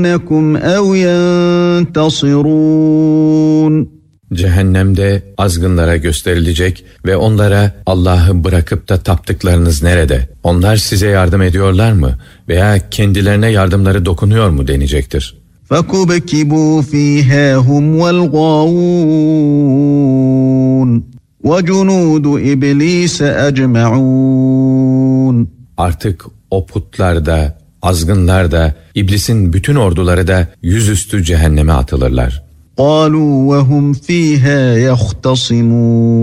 أَوْ يَنْتَصِرُونَ Cehennemde azgınlara gösterilecek ve onlara Allah'ı bırakıp da taptıklarınız nerede? Onlar size yardım ediyorlar mı? Veya kendilerine yardımları dokunuyor mu denecektir. فَكُبْكِبُوا فِيهَا هُمْ وَالْغَاوُونَ وَجُنُودُ إِبْلِيسَ أَجْمَعُونَ Artık o putlar da, azgınlar da, iblisin bütün orduları da yüzüstü cehenneme atılırlar. قَالُوا وَهُمْ فِيهَا يَخْتَصِمُونَ